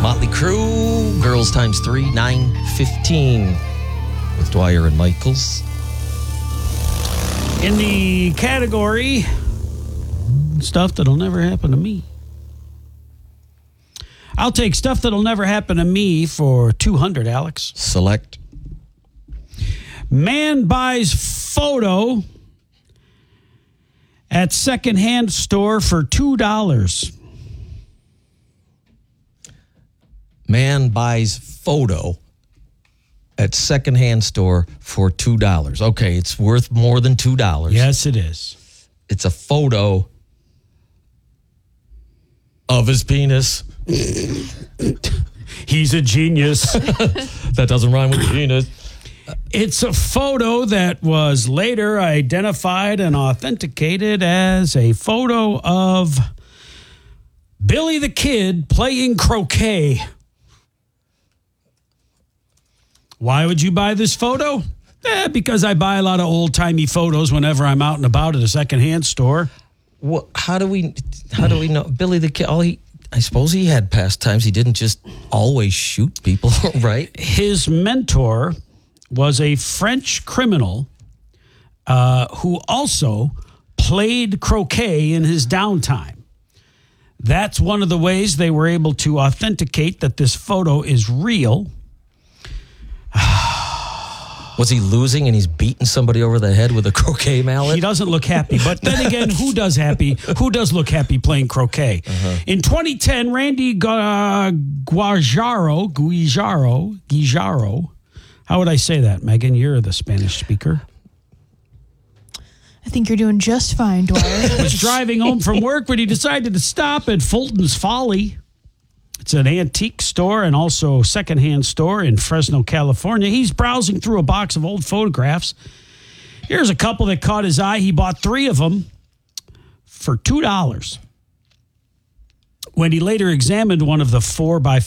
Motley Crue, Girls Times 3, 9:15 with Dwyer and Michaels. In the category, stuff that'll never happen to me. I'll take stuff that'll never happen to me for 200, Alex. Select. Man buys photo at secondhand store for $2. Man buys photo at secondhand store for $2. Okay, it's worth more than $2. Yes, it is. It's a photo of his penis. He's a genius. That doesn't rhyme with penis. It's a photo that was later identified and authenticated as a photo of Billy the Kid playing croquet. Why would you buy this photo? Because I buy a lot of old-timey photos whenever I'm out and about at a secondhand store. Well, how do we know Billy the Kid? I suppose he had pastimes. He didn't just always shoot people, right? His mentor was a French criminal who also played croquet in his downtime. That's one of the ways they were able to authenticate that this photo is real. Was he losing and he's beating somebody over the head with a croquet mallet? He doesn't look happy. But then again, who does look happy playing croquet? Uh-huh. In 2010, Randy Guijarro, how would I say that, Megan? You're the Spanish speaker. I think you're doing just fine, Dwyer. Was driving home from work when he decided to stop at Fulton's Folly. It's an antique store and also secondhand store in Fresno, California. He's browsing through a box of old photographs. Here's a couple that caught his eye. He bought 3 of them for $2. When he later examined one of the 4 by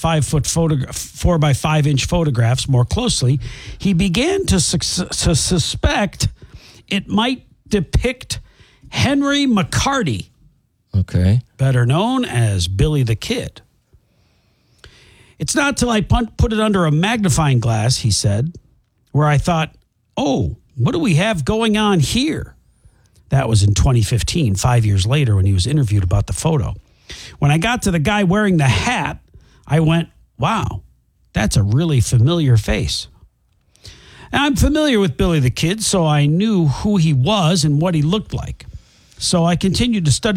5 inch photographs more closely, he began to suspect it might depict Henry McCarty, okay, better known as Billy the Kid. It's not till I put it under a magnifying glass, he said, where I thought, oh, what do we have going on here? That was in 2015, 5 years later, when he was interviewed about the photo. When I got to the guy wearing the hat, I went, wow, that's a really familiar face. Now, I'm familiar with Billy the Kid, so I knew who he was and what he looked like. So I continued to study